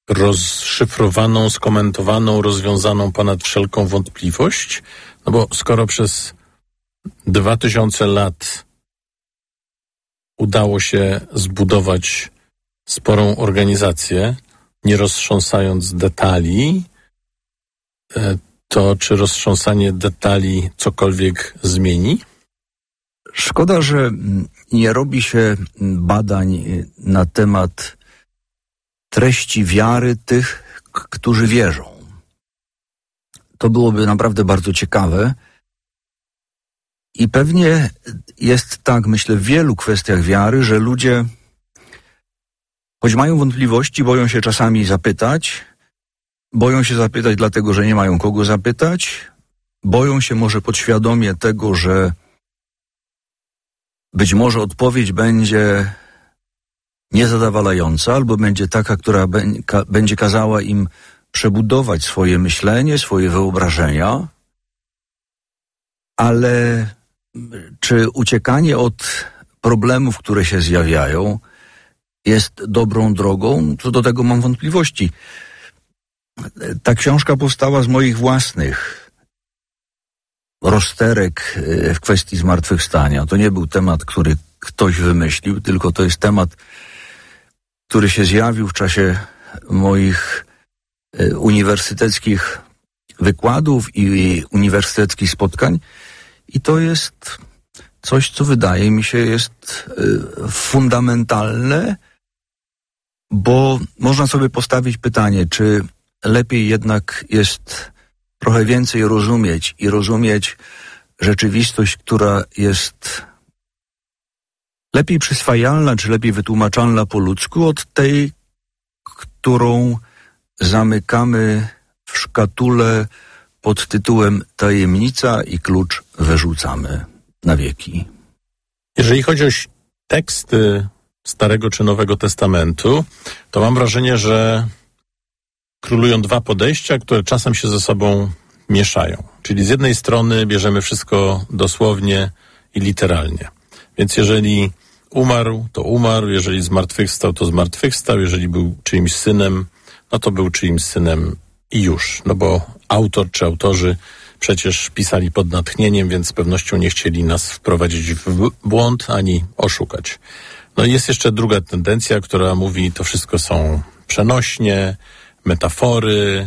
rozszyfrowaną, skomentowaną, rozwiązaną ponad wszelką wątpliwość? No bo skoro przez 2000 lat udało się zbudować sporą organizację, nie roztrząsając detali, to czy roztrząsanie detali cokolwiek zmieni? Szkoda, że nie robi się badań na temat treści wiary tych, którzy wierzą. To byłoby naprawdę bardzo ciekawe. I pewnie jest tak, myślę, w wielu kwestiach wiary, że ludzie, choć mają wątpliwości, boją się czasami zapytać. Boją się zapytać dlatego, że nie mają kogo zapytać. Boją się może podświadomie tego, że być może odpowiedź będzie niezadowalająca albo będzie taka, która będzie kazała im przebudować swoje myślenie, swoje wyobrażenia. Ale czy uciekanie od problemów, które się zjawiają, jest dobrą drogą? Co do tego mam wątpliwości. Ta książka powstała z moich własnych rozterek w kwestii zmartwychwstania. To nie był temat, który ktoś wymyślił, tylko to jest temat, który się zjawił w czasie moich uniwersyteckich wykładów i uniwersyteckich spotkań. I to jest coś, co wydaje mi się jest fundamentalne, bo można sobie postawić pytanie, czy lepiej jednak jest trochę więcej rozumieć i rozumieć rzeczywistość, która jest lepiej przyswajalna, czy lepiej wytłumaczalna po ludzku od tej, którą zamykamy w szkatule pod tytułem tajemnica i klucz wyrzucamy na wieki. Jeżeli chodzi o teksty Starego czy Nowego Testamentu, to mam wrażenie, że królują dwa podejścia, które czasem się ze sobą mieszają. Czyli z jednej strony bierzemy wszystko dosłownie i literalnie. Więc jeżeli umarł, to umarł, jeżeli zmartwychwstał, to zmartwychwstał, jeżeli był czyimś synem, no to był czyimś synem i już. No bo autor czy autorzy przecież pisali pod natchnieniem, więc z pewnością nie chcieli nas wprowadzić w błąd ani oszukać. No i jest jeszcze druga tendencja, która mówi, to wszystko są przenośnie, metafory.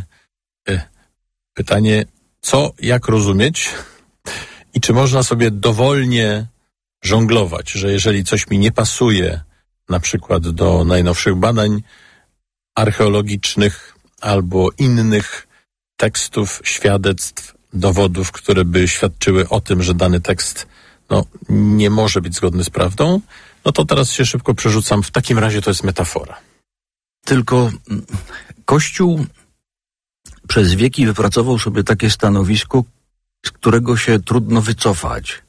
Pytanie, co, jak rozumieć i czy można sobie dowolnie żonglować, że jeżeli coś mi nie pasuje, na przykład do najnowszych badań archeologicznych albo innych tekstów, świadectw, dowodów, które by świadczyły o tym, że dany tekst nie może być zgodny z prawdą, no to teraz się szybko przerzucam. W takim razie to jest metafora. Tylko Kościół przez wieki wypracował sobie takie stanowisko, z którego się trudno wycofać.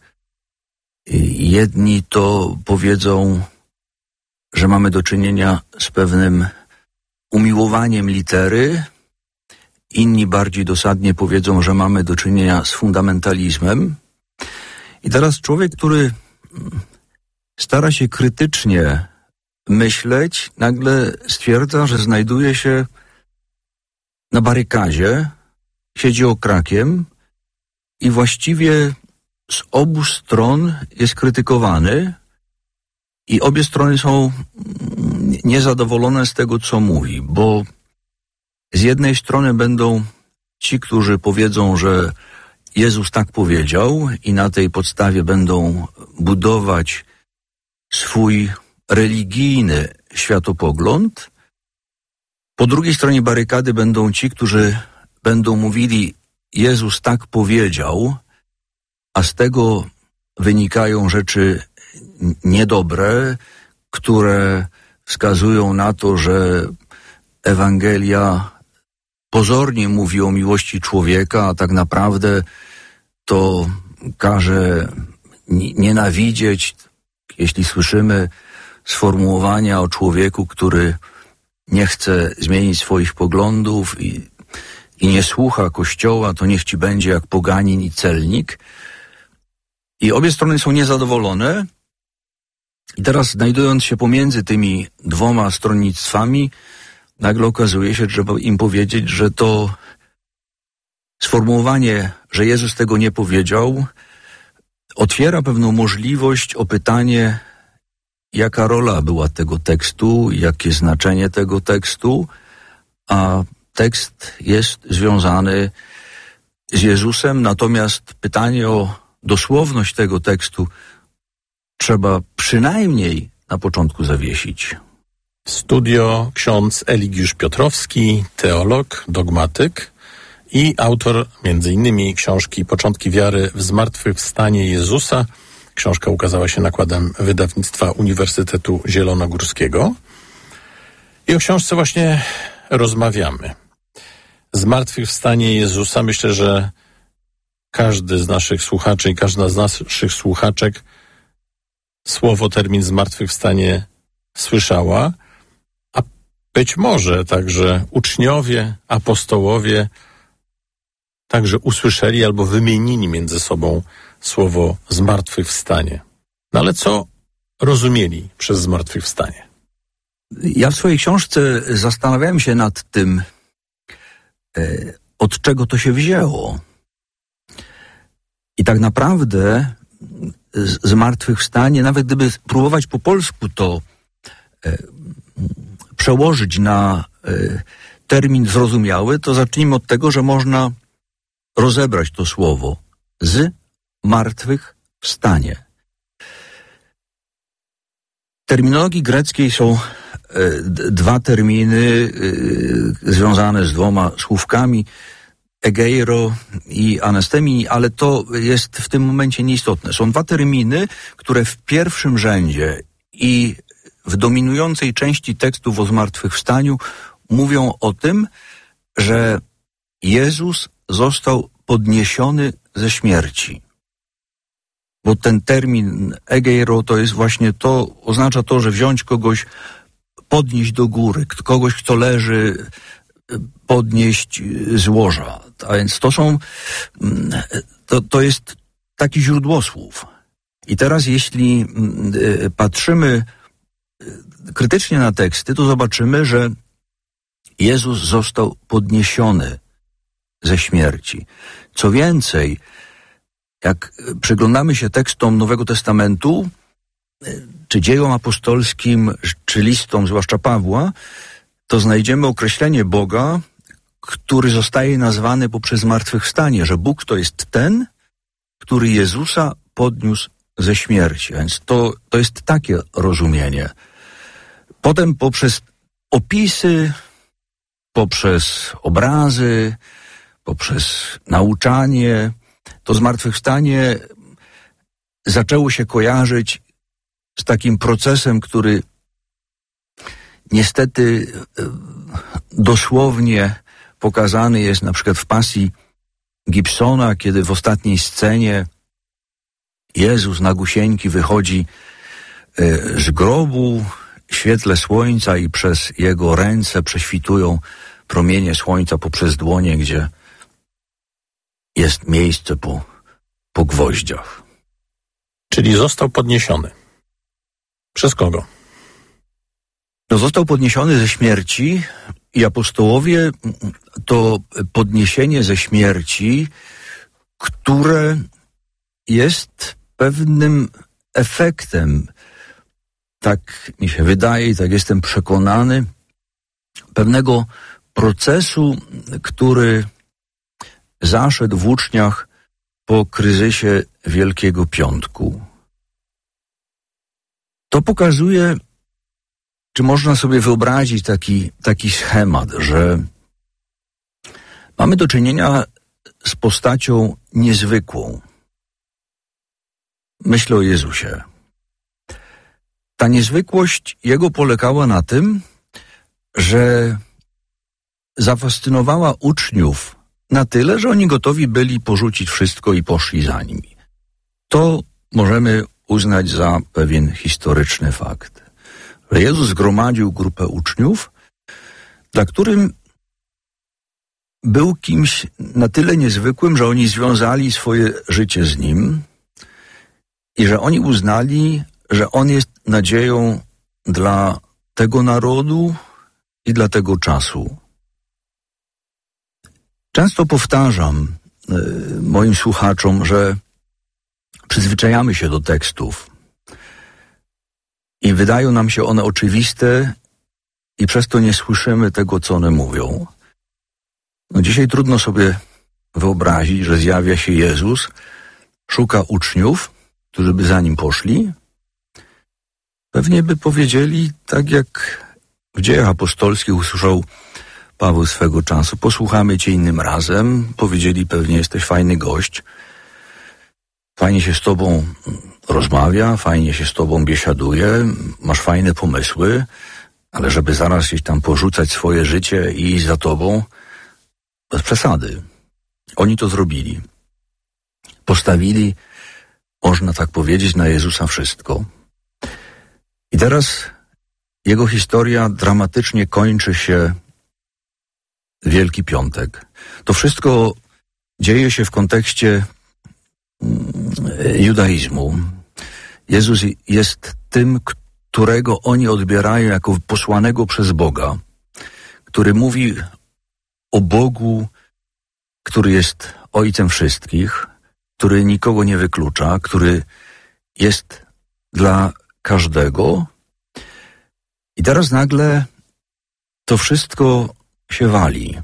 Jedni to powiedzą, że mamy do czynienia z pewnym umiłowaniem litery, inni bardziej dosadnie powiedzą, że mamy do czynienia z fundamentalizmem. I teraz człowiek, który stara się krytycznie myśleć, nagle stwierdza, że znajduje się na barykadzie, siedzi okrakiem i właściwie z obu stron jest krytykowany i obie strony są niezadowolone z tego, co mówi, bo z jednej strony będą ci, którzy powiedzą, że Jezus tak powiedział i na tej podstawie będą budować swój religijny światopogląd. Po drugiej stronie barykady będą ci, którzy będą mówili, Jezus tak powiedział, a z tego wynikają rzeczy niedobre, które wskazują na to, że Ewangelia pozornie mówi o miłości człowieka, a tak naprawdę to każe nienawidzieć, jeśli słyszymy sformułowania o człowieku, który nie chce zmienić swoich poglądów i nie słucha Kościoła, to niech ci będzie jak poganin i celnik. I obie strony są niezadowolone. I teraz znajdując się pomiędzy tymi dwoma stronnictwami, nagle okazuje się, że trzeba im powiedzieć, że to sformułowanie, że Jezus tego nie powiedział, otwiera pewną możliwość o pytanie, jaka rola była tego tekstu, jakie znaczenie tego tekstu, a tekst jest związany z Jezusem, natomiast pytanie o dosłowność tego tekstu trzeba przynajmniej na początku zawiesić. Studio ksiądz Eligiusz Piotrowski, teolog, dogmatyk i autor m.in. książki Początki wiary w zmartwychwstanie Jezusa. Książka ukazała się nakładem wydawnictwa Uniwersytetu Zielonogórskiego. I o książce właśnie rozmawiamy. Zmartwychwstanie Jezusa. Myślę, że każdy z naszych słuchaczy i każda z naszych słuchaczek termin zmartwychwstanie słyszała, a być może także uczniowie, apostołowie także usłyszeli albo wymienili między sobą słowo zmartwychwstanie. No ale co rozumieli przez zmartwychwstanie? Ja w swojej książce zastanawiałem się nad tym, od czego to się wzięło. I tak naprawdę zmartwychwstanie, nawet gdyby próbować po polsku to przełożyć na termin zrozumiały, to zacznijmy od tego, że można rozebrać to słowo z martwych wstanie. W terminologii greckiej są dwa terminy związane z dwoma słówkami, egeiro i anastemii, ale to jest w tym momencie nieistotne. Są dwa terminy, które w pierwszym rzędzie i w dominującej części tekstów o zmartwychwstaniu mówią o tym, że Jezus został podniesiony ze śmierci. Bo ten termin egeiro to jest właśnie to, oznacza to, że wziąć kogoś, podnieść do góry, kogoś, kto leży, podnieść z łoża. A więc to jest taki źródłosłów. I teraz jeśli patrzymy krytycznie na teksty, to zobaczymy, że Jezus został podniesiony ze śmierci. Co więcej, jak przyglądamy się tekstom Nowego Testamentu, czy dziejom apostolskim, czy listom, zwłaszcza Pawła, to znajdziemy określenie Boga, który zostaje nazwany poprzez zmartwychwstanie, że Bóg to jest ten, który Jezusa podniósł ze śmierci. A więc to jest takie rozumienie. Potem poprzez opisy, poprzez obrazy, poprzez nauczanie, to zmartwychwstanie zaczęło się kojarzyć z takim procesem, który niestety dosłownie pokazany jest na przykład w pasji Gibsona, kiedy w ostatniej scenie Jezus na gusieńki wychodzi z grobu w świetle słońca i przez jego ręce prześwitują promienie słońca poprzez dłonie, gdzie jest miejsce po gwoździach. Czyli został podniesiony. Przez kogo? No, został podniesiony ze śmierci i apostołowie to podniesienie ze śmierci, które jest pewnym efektem, tak mi się wydaje i tak jestem przekonany, pewnego procesu, który zaszedł w uczniach po kryzysie Wielkiego Piątku. To pokazuje, czy można sobie wyobrazić taki schemat, że mamy do czynienia z postacią niezwykłą. Myślę o Jezusie. Ta niezwykłość Jego polegała na tym, że zafascynowała uczniów na tyle, że oni gotowi byli porzucić wszystko i poszli za nimi. To możemy uznać za pewien historyczny fakt. Że Jezus zgromadził grupę uczniów, dla którym był kimś na tyle niezwykłym, że oni związali swoje życie z Nim i że oni uznali, że On jest nadzieją dla tego narodu, i dla tego czasu. Często powtarzam moim słuchaczom, że przyzwyczajamy się do tekstów i wydają nam się one oczywiste i przez to nie słyszymy tego, co one mówią. Dzisiaj trudno sobie wyobrazić, że zjawia się Jezus, szuka uczniów, którzy by za nim poszli. Pewnie by powiedzieli, tak jak w Dziejach Apostolskich usłyszał Paweł swego czasu: posłuchamy cię innym razem. Powiedzieli pewnie: jesteś fajny gość, fajnie się z tobą rozmawia, fajnie się z tobą biesiaduje, masz fajne pomysły, ale żeby zaraz gdzieś tam porzucać swoje życie i iść za tobą, bez przesady. Oni to zrobili. Postawili, można tak powiedzieć, na Jezusa wszystko. I teraz jego historia dramatycznie kończy się w Wielki Piątek. To wszystko dzieje się w kontekście judaizmu. Jezus jest tym, którego oni odbierają jako posłanego przez Boga, który mówi o Bogu, który jest Ojcem wszystkich, który nikogo nie wyklucza, który jest dla każdego. I teraz nagle to wszystko się wali.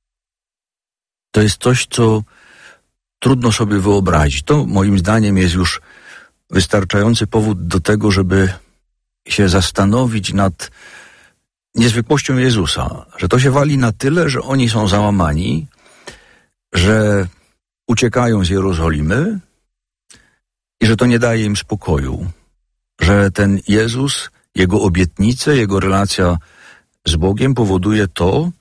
To jest coś, co trudno sobie wyobrazić. To moim zdaniem jest już wystarczający powód do tego, żeby się zastanowić nad niezwykłością Jezusa. Że to się wali na tyle, że oni są załamani, że uciekają z Jerozolimy i że to nie daje im spokoju. Że ten Jezus, jego obietnice, jego relacja z Bogiem powoduje to,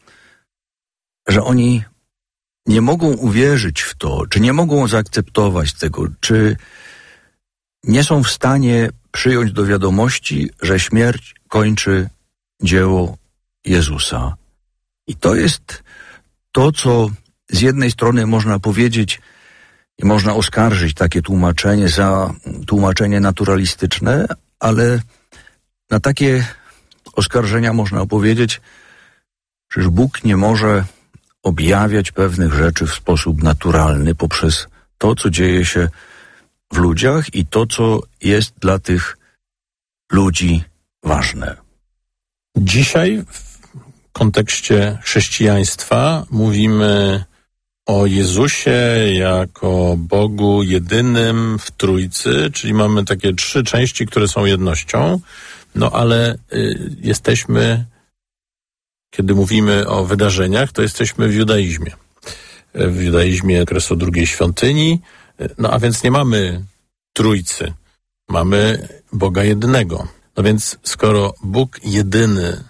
że oni nie mogą uwierzyć w to, czy nie mogą zaakceptować tego, czy nie są w stanie przyjąć do wiadomości, że śmierć kończy dzieło Jezusa. I to jest to, co z jednej strony można powiedzieć i można oskarżyć takie tłumaczenie za tłumaczenie naturalistyczne, ale na takie oskarżenia można powiedzieć, że Bóg nie może objawiać pewnych rzeczy w sposób naturalny poprzez to, co dzieje się w ludziach i to, co jest dla tych ludzi ważne. Dzisiaj w kontekście chrześcijaństwa mówimy o Jezusie jako Bogu jedynym w Trójcy, czyli mamy takie 3 części, które są jednością, no ale jesteśmy, kiedy mówimy o wydarzeniach, to jesteśmy w judaizmie. W judaizmie okresu II świątyni, no a więc nie mamy Trójcy, mamy Boga jednego. No więc skoro Bóg jedyny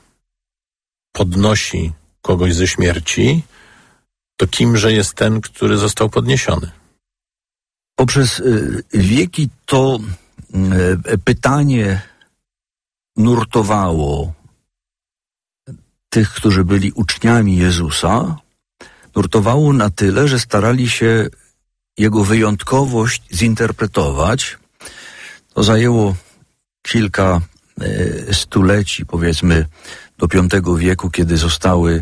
podnosi kogoś ze śmierci, to kimże jest ten, który został podniesiony? Poprzez wieki to pytanie nurtowało tych, którzy byli uczniami Jezusa, nurtowało na tyle, że starali się jego wyjątkowość zinterpretować. To zajęło kilka stuleci, powiedzmy do V wieku, kiedy zostały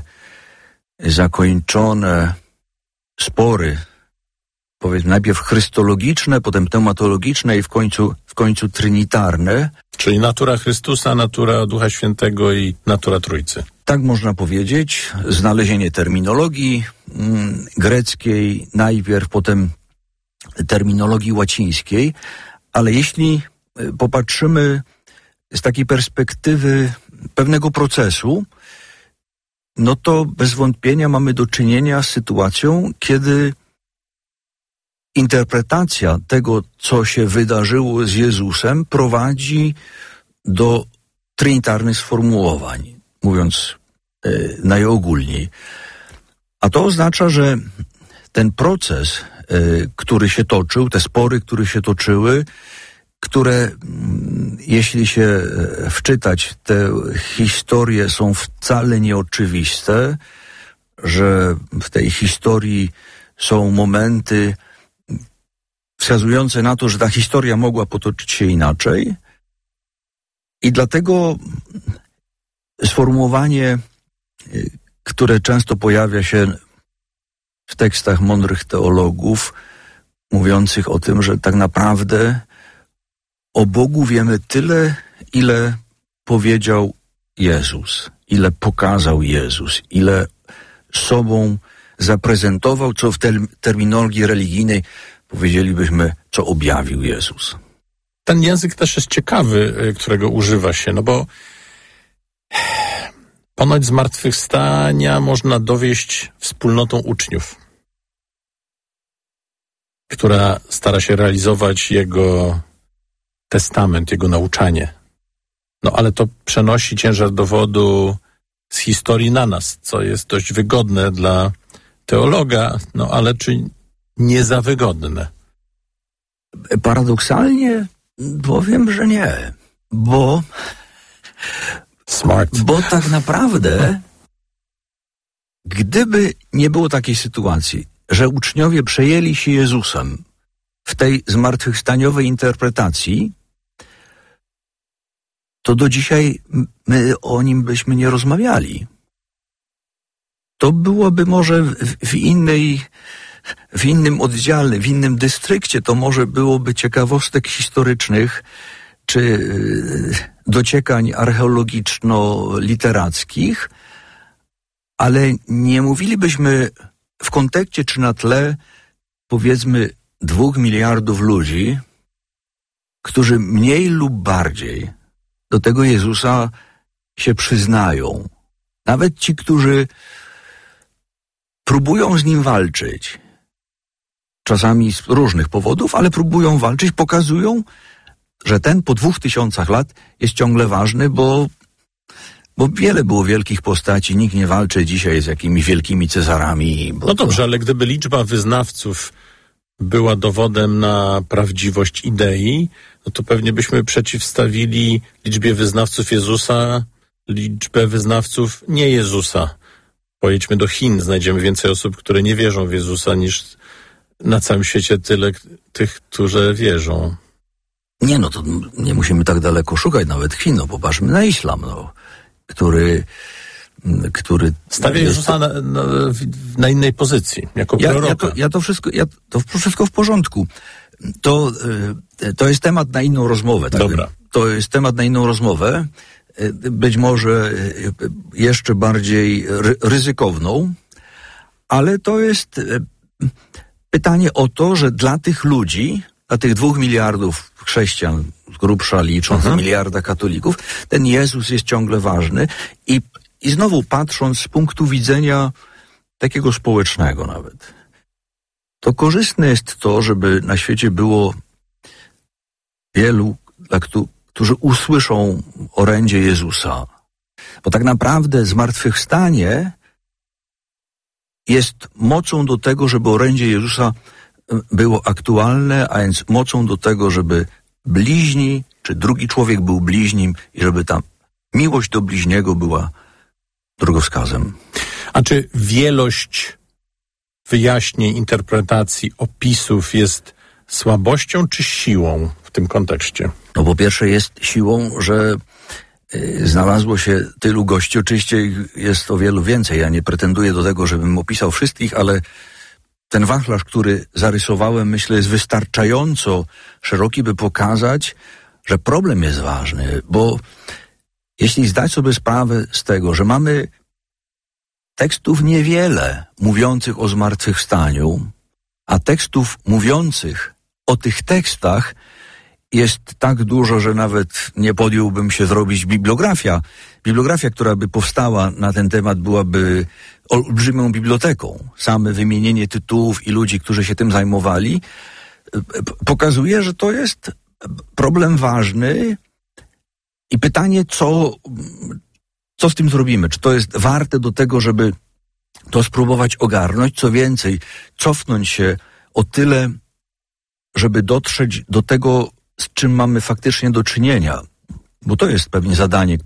zakończone spory, powiedzmy najpierw chrystologiczne, potem teumatologiczne i w końcu trinitarne. Czyli natura Chrystusa, natura Ducha Świętego i natura Trójcy. Tak można powiedzieć. Znalezienie terminologii greckiej najpierw, potem terminologii łacińskiej, ale jeśli popatrzymy z takiej perspektywy pewnego procesu, no to bez wątpienia mamy do czynienia z sytuacją, kiedy interpretacja tego, co się wydarzyło z Jezusem, prowadzi do trinitarnych sformułowań, mówiąc najogólniej. A to oznacza, że ten proces, który się toczył, te spory, które się toczyły, które, jeśli się wczytać, te historie są wcale nieoczywiste, że w tej historii są momenty wskazujące na to, że ta historia mogła potoczyć się inaczej. I dlatego sformułowanie które często pojawia się w tekstach mądrych teologów, mówiących o tym, że tak naprawdę o Bogu wiemy tyle, ile powiedział Jezus, ile pokazał Jezus, ile sobą zaprezentował, co w terminologii religijnej powiedzielibyśmy, co objawił Jezus. Ten język też jest ciekawy, którego używa się, no bo ponoć zmartwychwstania można dowieść wspólnotą uczniów, która stara się realizować jego testament, jego nauczanie. No ale to przenosi ciężar dowodu z historii na nas, co jest dość wygodne dla teologa, no ale czy nie za wygodne? Paradoksalnie powiem, że nie, bo tak naprawdę gdyby nie było takiej sytuacji, że uczniowie przejęli się Jezusem w tej zmartwychwstaniowej interpretacji, to do dzisiaj my o nim byśmy nie rozmawiali. To byłoby może w innym oddziale, w innym dystrykcie, to może byłoby ciekawostek historycznych, czy dociekań archeologiczno-literackich, ale nie mówilibyśmy w kontekście czy na tle, powiedzmy, 2 miliardów ludzi, którzy mniej lub bardziej do tego Jezusa się przyznają. Nawet ci, którzy próbują z Nim walczyć, czasami z różnych powodów, ale próbują walczyć, pokazują, że ten po 2000 lat jest ciągle ważny, bo wiele było wielkich postaci, nikt nie walczy dzisiaj z jakimiś wielkimi Cezarami. No dobrze, ale gdyby liczba wyznawców była dowodem na prawdziwość idei, no to pewnie byśmy przeciwstawili liczbie wyznawców Jezusa liczbę wyznawców nie Jezusa. Pojedźmy do Chin, znajdziemy więcej osób, które nie wierzą w Jezusa, niż na całym świecie tyle tych, którzy wierzą. Nie, no to nie musimy tak daleko szukać, nawet Chin, no popatrzmy na islam, no, który stawia Jezusa na innej pozycji, jako proroka. To wszystko w porządku. To jest temat na inną rozmowę. Tak? Dobra. To jest temat na inną rozmowę, być może jeszcze bardziej ryzykowną, ale to jest pytanie o to, że dla tych ludzi, dla tych 2 miliardów chrześcijan, z grubsza licząc miliarda katolików, ten Jezus jest ciągle ważny i znowu patrząc z punktu widzenia takiego społecznego nawet, to korzystne jest to, żeby na świecie było wielu, którzy usłyszą orędzie Jezusa. Bo tak naprawdę zmartwychwstanie jest mocą do tego, żeby orędzie Jezusa było aktualne, a więc mocą do tego, żeby bliźni, czy drugi człowiek był bliźnim i żeby ta miłość do bliźniego była drogowskazem. A czy wielość wyjaśnień, interpretacji, opisów jest słabością czy siłą w tym kontekście? No po pierwsze jest siłą, że znalazło się tylu gości. Oczywiście jest o wielu więcej. Ja nie pretenduję do tego, żebym opisał wszystkich, ale ten wachlarz, który zarysowałem, myślę, jest wystarczająco szeroki, by pokazać, że problem jest ważny, bo jeśli zdać sobie sprawę z tego, że mamy tekstów niewiele mówiących o zmartwychwstaniu, a tekstów mówiących o tych tekstach jest tak dużo, że nawet nie podjąłbym się zrobić bibliografia. Bibliografia, która by powstała na ten temat, byłaby olbrzymią biblioteką. Same wymienienie tytułów i ludzi, którzy się tym zajmowali, pokazuje, że to jest problem ważny i pytanie, co z tym zrobimy? Czy to jest warte do tego, żeby to spróbować ogarnąć? Co więcej, cofnąć się o tyle, żeby dotrzeć do tego, z czym mamy faktycznie do czynienia. Bo to jest pewnie zadanie,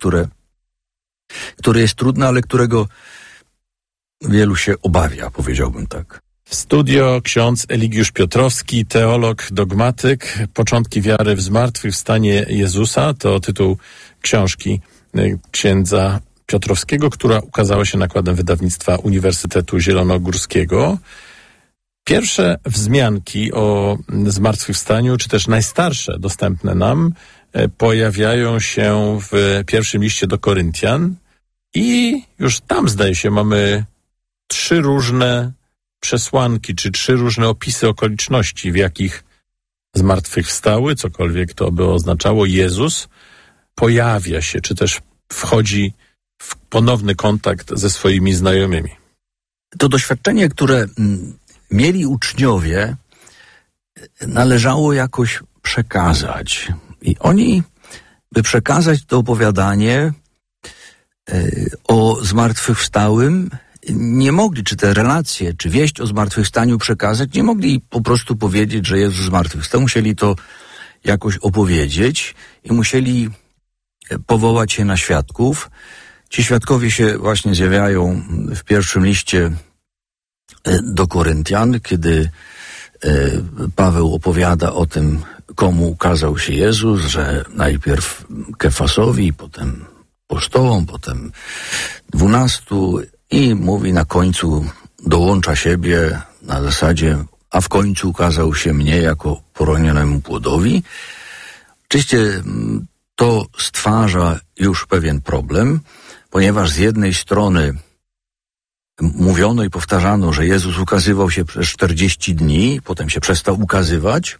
które jest trudne, ale którego wielu się obawia, powiedziałbym tak. W studio ksiądz Eligiusz Piotrowski, teolog, dogmatyk. Początki wiary w zmartwychwstanie Jezusa to tytuł książki księdza Piotrowskiego, która ukazała się nakładem wydawnictwa Uniwersytetu Zielonogórskiego. Pierwsze wzmianki o zmartwychwstaniu, czy też najstarsze dostępne nam, pojawiają się w pierwszym liście do Koryntian i już tam, zdaje się, mamy 3 różne przesłanki, czy 3 różne opisy okoliczności, w jakich zmartwychwstały, cokolwiek to by oznaczało, Jezus pojawia się, czy też wchodzi w ponowny kontakt ze swoimi znajomymi. To doświadczenie, które mieli uczniowie, należało jakoś przekazać. I oni, by przekazać to opowiadanie o zmartwychwstałym, nie mogli, czy te relacje, czy wieść o zmartwychwstaniu przekazać, nie mogli po prostu powiedzieć, że Jezus zmartwychwstał. Musieli to jakoś opowiedzieć i musieli powołać się na świadków. Ci świadkowie się właśnie zjawiają w pierwszym liście do Koryntian, kiedy Paweł opowiada o tym, komu ukazał się Jezus, że najpierw Kefasowi, potem apostołom, potem 12 i mówi na końcu, dołącza siebie na zasadzie, a w końcu ukazał się mnie jako poronionemu płodowi. Oczywiście to stwarza już pewien problem, ponieważ z jednej strony mówiono i powtarzano, że Jezus ukazywał się przez 40 dni, potem się przestał ukazywać,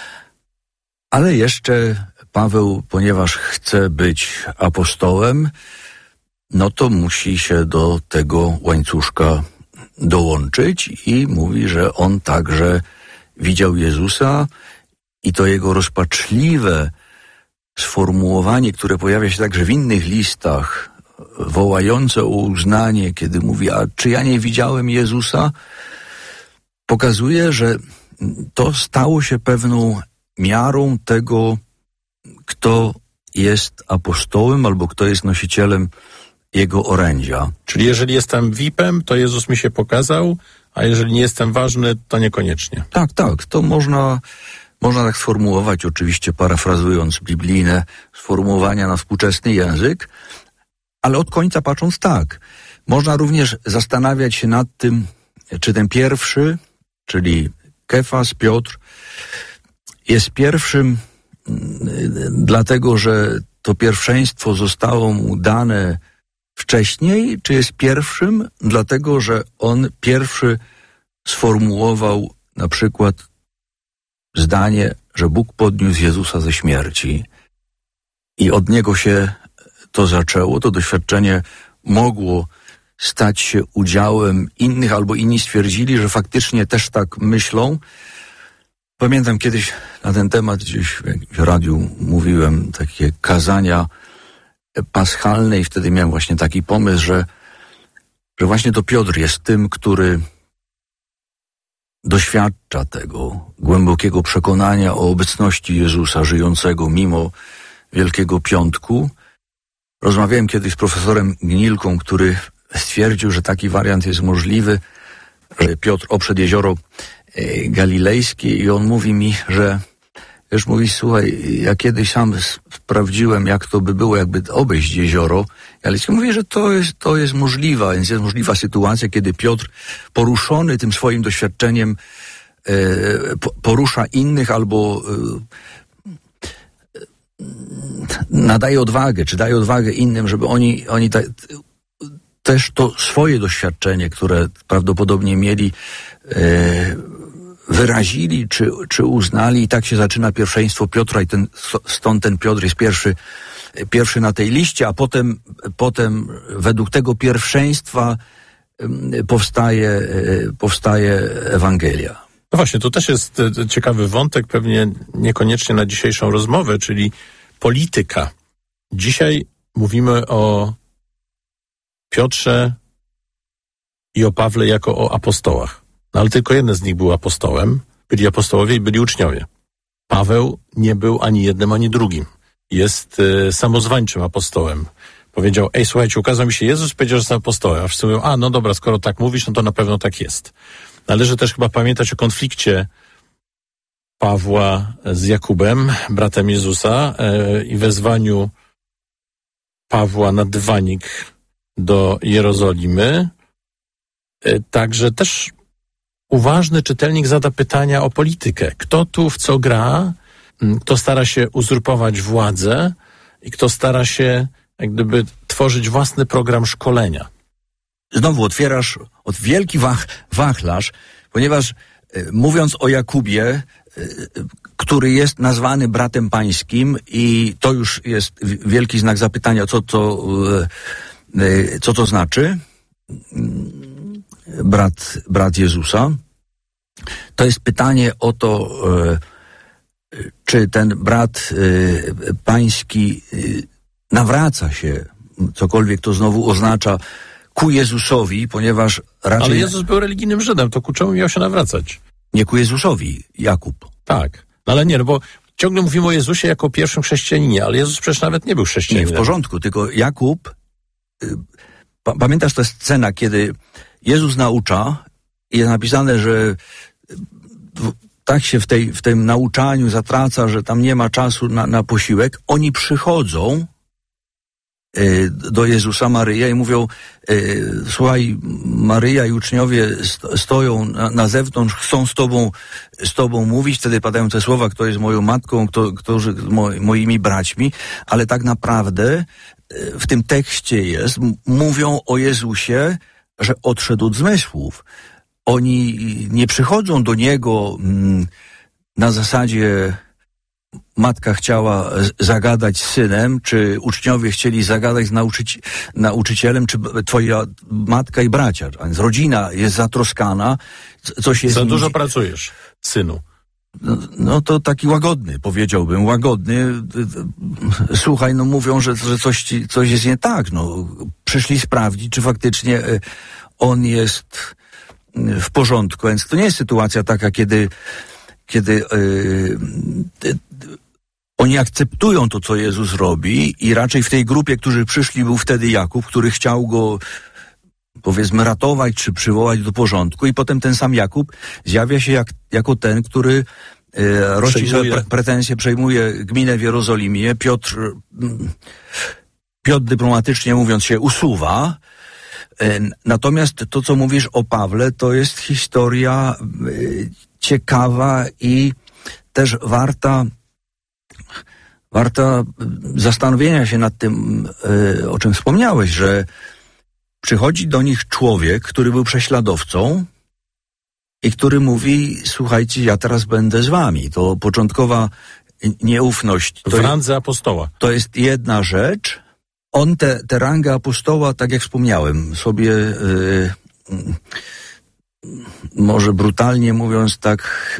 ale jeszcze Paweł, ponieważ chce być apostołem, no to musi się do tego łańcuszka dołączyć i mówi, że on także widział Jezusa i to jego rozpaczliwe sformułowanie, które pojawia się także w innych listach, wołające o uznanie, kiedy mówi, a czy ja nie widziałem Jezusa, pokazuje, że to stało się pewną miarą tego, kto jest apostołem albo kto jest nosicielem jego orędzia. Czyli jeżeli jestem VIP-em, to Jezus mi się pokazał, a jeżeli nie jestem ważny, to niekoniecznie. Tak, to można tak sformułować, oczywiście parafrazując biblijne sformułowania na współczesny język, ale od końca patrząc tak. Można również zastanawiać się nad tym, czy ten pierwszy, czyli Kefas, Piotr, jest pierwszym dlatego, że to pierwszeństwo zostało mu dane wcześniej, czy jest pierwszym dlatego, że on pierwszy sformułował na przykład zdanie, że Bóg podniósł Jezusa ze śmierci i od niego się to zaczęło, to doświadczenie mogło stać się udziałem innych, albo inni stwierdzili, że faktycznie też tak myślą. Pamiętam kiedyś na ten temat gdzieś w radiu mówiłem takie kazania paschalne i wtedy miałem właśnie taki pomysł, że właśnie to Piotr jest tym, który doświadcza tego głębokiego przekonania o obecności Jezusa żyjącego mimo Wielkiego Piątku. Rozmawiałem kiedyś z profesorem Gnilką, który stwierdził, że taki wariant jest możliwy, że Piotr obszedł jezioro galilejskie i on mówi mi, że wiesz, mówi, słuchaj, ja kiedyś sam sprawdziłem, jak to by było, jakby obejść jezioro galilejskie. Mówi, że to jest możliwa, więc jest możliwa sytuacja, kiedy Piotr poruszony tym swoim doświadczeniem porusza innych albo nadaje odwagę, czy daje odwagę innym, żeby oni też to swoje doświadczenie, które prawdopodobnie mieli, wyrazili, czy uznali, i tak się zaczyna pierwszeństwo Piotra i stąd ten Piotr jest pierwszy na tej liście, a potem według tego pierwszeństwa powstaje Ewangelia. No właśnie, to też jest ciekawy wątek, pewnie niekoniecznie na dzisiejszą rozmowę, czyli polityka. Dzisiaj mówimy o Piotrze i o Pawle jako o apostołach. No ale tylko jeden z nich był apostołem. Byli apostołowie i byli uczniowie. Paweł nie był ani jednym, ani drugim. Jest samozwańczym apostołem. Powiedział, słuchajcie, ukazał mi się Jezus, powiedział, że jestem apostołem. A wszyscy mówią, no dobra, skoro tak mówisz, no to na pewno tak jest. Należy też chyba pamiętać o konflikcie Pawła z Jakubem, bratem Jezusa, i wezwaniu Pawła na dywanik do Jerozolimy. Także też uważny czytelnik zada pytania o politykę. Kto tu w co gra, kto stara się uzurpować władzę i kto stara się jak gdyby tworzyć własny program szkolenia. Znowu otwierasz wielki wachlarz, ponieważ mówiąc o Jakubie, który jest nazwany bratem pańskim i to już jest wielki znak zapytania, co to znaczy? Brat Jezusa. To jest pytanie o to, czy ten brat pański nawraca się, cokolwiek to znowu oznacza, ku Jezusowi, ponieważ raczej... Ale Jezus był religijnym Żydem, to ku czemu miał się nawracać? Nie ku Jezusowi, Jakub. Tak, ale nie, no bo ciągle mówimy o Jezusie jako pierwszym chrześcijaninie, ale Jezus przecież nawet nie był chrześcijaninem. Nie, w porządku, tylko Jakub... Pamiętasz tę scenę, kiedy Jezus naucza i jest napisane, że tak się w tym nauczaniu zatraca, że tam nie ma czasu na posiłek. Oni przychodzą do Jezusa, Maryja i mówią, słuchaj, Maryja i uczniowie stoją na zewnątrz, chcą z tobą mówić, wtedy padają te słowa, kto jest moją matką, którzy moimi braćmi, ale tak naprawdę w tym tekście mówią o Jezusie, że odszedł od zmysłów. Oni nie przychodzą do Niego na zasadzie matka chciała zagadać z synem, czy uczniowie chcieli zagadać z nauczycielem, czy twoja matka i bracia. A więc rodzina jest zatroskana. Coś jest za dużo pracujesz, synu. No to taki łagodny, powiedziałbym, łagodny. Słuchaj, no mówią, że coś jest nie tak. No, przyszli sprawdzić, czy faktycznie on jest w porządku. Więc to nie jest sytuacja taka, kiedy oni akceptują to, co Jezus robi i raczej w tej grupie, którzy przyszli, był wtedy Jakub, który chciał go, powiedzmy, ratować czy przywołać do porządku i potem ten sam Jakub zjawia się jako ten, który rości sobie pretensje, przejmuje gminę w Jerozolimie. Piotr dyplomatycznie mówiąc się usuwa. Natomiast to, co mówisz o Pawle, to jest historia ciekawa i też warta zastanowienia się nad tym, o czym wspomniałeś, że przychodzi do nich człowiek, który był prześladowcą i który mówi, słuchajcie, ja teraz będę z wami. To początkowa nieufność. W randze apostoła. To jest jedna rzecz. On tę rangę apostoła, tak jak wspomniałem, sobie może brutalnie mówiąc tak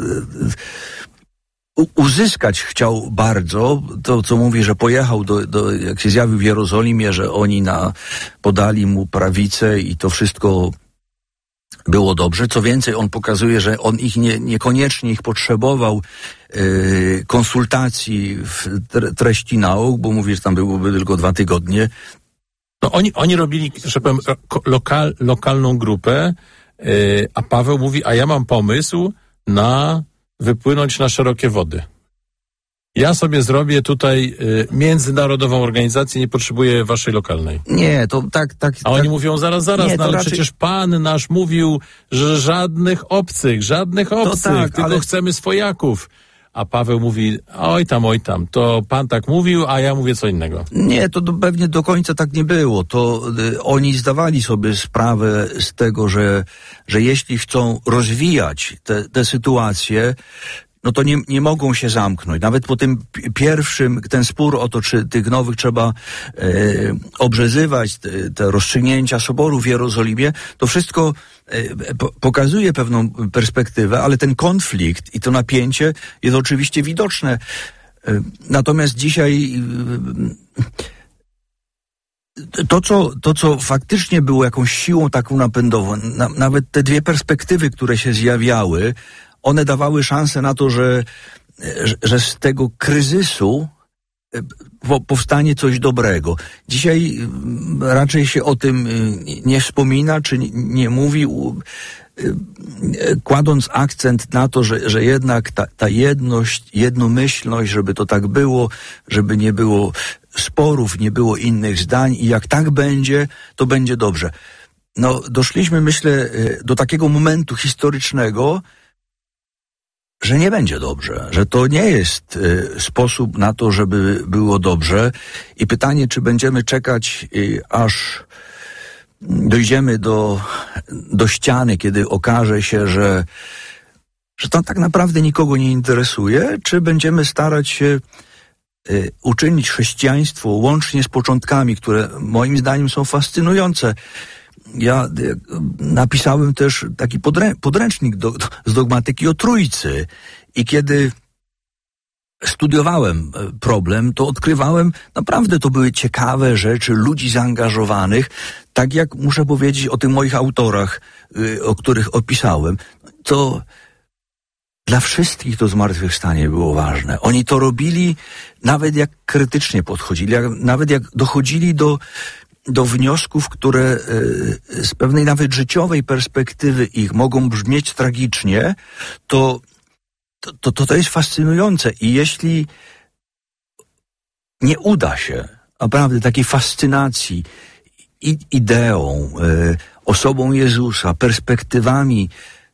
uzyskać chciał bardzo. To, co mówi, że pojechał jak się zjawił w Jerozolimie, że oni podali mu prawicę i to wszystko było dobrze. Co więcej, on pokazuje, że on niekoniecznie ich potrzebował konsultacji w treści nauk, bo mówi, że tam byłoby tylko 2 tygodnie. No oni robili, że powiem, lokalną grupę, a Paweł mówi, a ja mam pomysł na wypłynąć na szerokie wody. Ja sobie zrobię tutaj międzynarodową organizację, nie potrzebuję waszej lokalnej. Nie, to tak. A oni mówią, zaraz, nie, no ale raczej... przecież Pan nasz mówił, że żadnych obcych, tak, tylko ale... chcemy swojaków. A Paweł mówi, oj tam, to Pan tak mówił, a ja mówię co innego. Nie, to pewnie do końca tak nie było. To oni zdawali sobie sprawę z tego, że jeśli chcą rozwijać te sytuacje, no to nie mogą się zamknąć. Nawet po tym pierwszym, ten spór o to, czy tych nowych trzeba obrzezywać, te rozstrzygnięcia soboru w Jerozolimie, to wszystko pokazuje pewną perspektywę, ale ten konflikt i to napięcie jest oczywiście widoczne. Natomiast dzisiaj to, co faktycznie było jakąś siłą taką napędową, nawet te 2 perspektywy, które się zjawiały, one dawały szansę na to, że z tego kryzysu powstanie coś dobrego. Dzisiaj raczej się o tym nie wspomina, czy nie mówi, kładąc akcent na to, że jednak ta jedność, jednomyślność, żeby to tak było, żeby nie było sporów, nie było innych zdań i jak tak będzie, to będzie dobrze. No, doszliśmy, myślę, do takiego momentu historycznego, że nie będzie dobrze, że to nie jest sposób na to, żeby było dobrze. I pytanie, czy będziemy czekać, aż dojdziemy do ściany, kiedy okaże się, że to tak naprawdę nikogo nie interesuje, czy będziemy starać się uczynić chrześcijaństwo łącznie z początkami, które moim zdaniem są fascynujące. Ja napisałem też taki podręcznik z dogmatyki o Trójcy i kiedy studiowałem problem, to odkrywałem, naprawdę to były ciekawe rzeczy, ludzi zaangażowanych, tak jak muszę powiedzieć o tych moich autorach, o których opisałem, to dla wszystkich to zmartwychwstanie było ważne. Oni to robili nawet jak krytycznie podchodzili, nawet jak dochodzili do wniosków, które z pewnej nawet życiowej perspektywy ich mogą brzmieć tragicznie, to jest fascynujące. I jeśli nie uda się naprawdę takiej fascynacji ideą, osobą Jezusa, perspektywami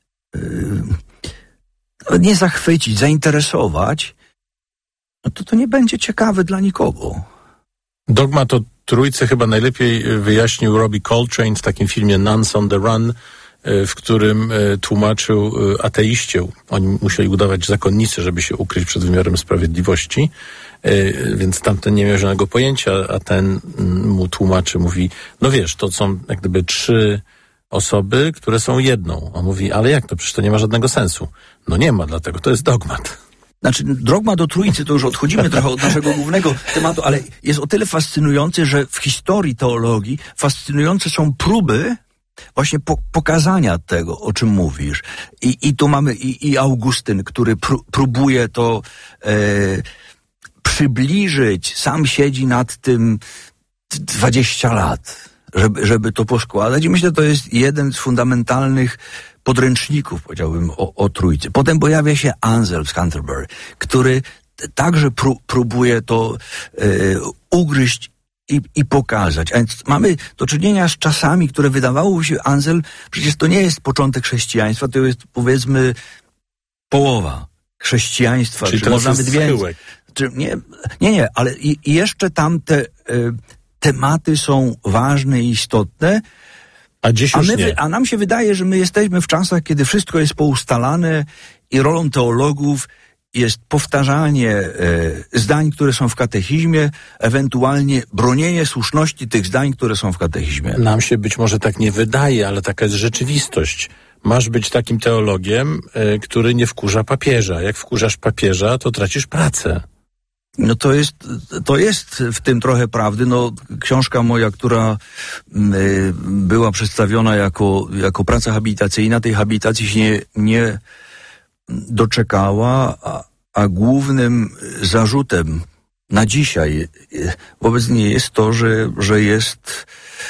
nie zachwycić, zainteresować, no to nie będzie ciekawe dla nikogo. Dogmat o Trójcy chyba najlepiej wyjaśnił Robbie Coltrane w takim filmie Nuns on the Run, w którym tłumaczył ateiście. Oni musieli udawać zakonnicy, żeby się ukryć przed wymiarem sprawiedliwości, więc tamten nie miał żadnego pojęcia, a ten mu tłumaczy, mówi, no wiesz, to są jak gdyby 3 osoby, które są jedną. On mówi, ale jak to? Przecież to nie ma żadnego sensu. No nie ma, dlatego to jest dogmat. Znaczy, dogmat o Trójcy, to już odchodzimy trochę od naszego głównego tematu, ale jest o tyle fascynujący, że w historii teologii fascynujące są próby właśnie pokazania tego, o czym mówisz. I tu mamy i Augustyn, który próbuje to przybliżyć, sam siedzi nad tym 20 lat, żeby to poskładać. I myślę, że to jest jeden z fundamentalnych podręczników, powiedziałbym, o Trójcy. Potem pojawia się Anselm z Canterbury, który także próbuje to ugryźć i pokazać. A więc mamy do czynienia z czasami, które wydawało się, Anselm, przecież to nie jest początek chrześcijaństwa, to jest, powiedzmy, połowa chrześcijaństwa, czyli czy może nawet więcej. Nie, ale i jeszcze tam te tematy są ważne i istotne, a dziś już nie. A nam się wydaje, że my jesteśmy w czasach, kiedy wszystko jest poustalane i rolą teologów jest powtarzanie zdań, które są w katechizmie, ewentualnie bronienie słuszności tych zdań, które są w katechizmie. Nam się być może tak nie wydaje, ale taka jest rzeczywistość. Masz być takim teologiem, który nie wkurza papieża. Jak wkurzasz papieża, to tracisz pracę. No to jest w tym trochę prawdy. No, książka moja, która była przedstawiona jako praca habilitacyjna, tej habilitacji się nie doczekała, a głównym zarzutem na dzisiaj wobec niej jest to, że jest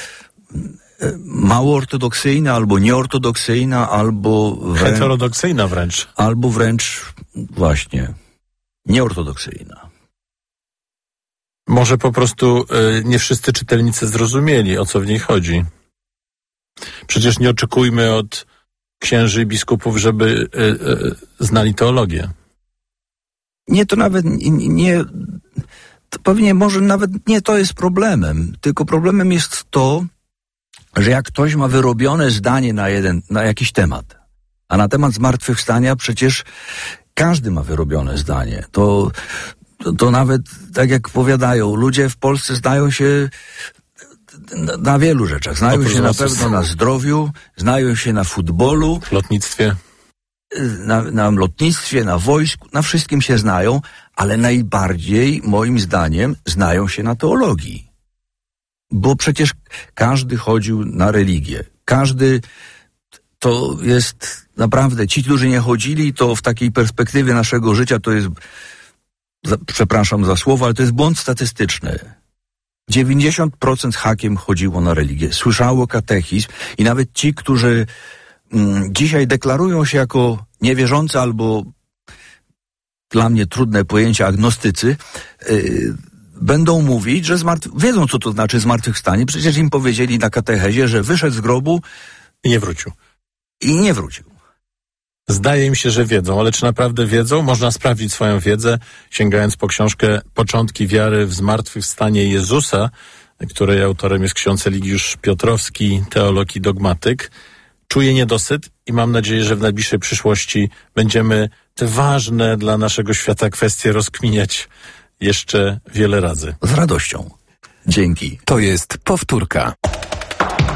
mało ortodoksyjna, albo nieortodoksyjna, albo heterodoksyjna wręcz. Albo wręcz właśnie nieortodoksyjna. Może po prostu nie wszyscy czytelnicy zrozumieli, o co w niej chodzi. Przecież nie oczekujmy od księży i biskupów, żeby znali teologię. Nie, to nawet nie... To pewnie może nawet nie to jest problemem, tylko problemem jest to, że jak ktoś ma wyrobione zdanie na jakiś temat, a na temat zmartwychwstania przecież każdy ma wyrobione zdanie, to nawet, tak jak powiadają, ludzie w Polsce znają się na wielu rzeczach. Znają się na pewno na zdrowiu, znają się na futbolu, lotnictwie. Na lotnictwie, na wojsku, na wszystkim się znają, ale najbardziej, moim zdaniem, znają się na teologii. Bo przecież każdy chodził na religię. Każdy to jest naprawdę, ci, którzy nie chodzili, to w takiej perspektywie naszego życia to jest, przepraszam za słowo, ale to jest błąd statystyczny. 90% hakiem chodziło na religię, słyszało katechizm i nawet ci, którzy dzisiaj deklarują się jako niewierzący albo dla mnie trudne pojęcie agnostycy, będą mówić, że wiedzą, co to znaczy zmartwychwstanie. Przecież im powiedzieli na katechezie, że wyszedł z grobu I nie wrócił. i nie wrócił. Zdaje mi się, że wiedzą, ale czy naprawdę wiedzą? Można sprawdzić swoją wiedzę, sięgając po książkę Początki wiary w zmartwychwstanie Jezusa, której autorem jest ksiądz Eligiusz Piotrowski, teolog i dogmatyk. Czuję niedosyt i mam nadzieję, że w najbliższej przyszłości będziemy te ważne dla naszego świata kwestie rozkminiać jeszcze wiele razy. Z radością. Dzięki. To jest powtórka.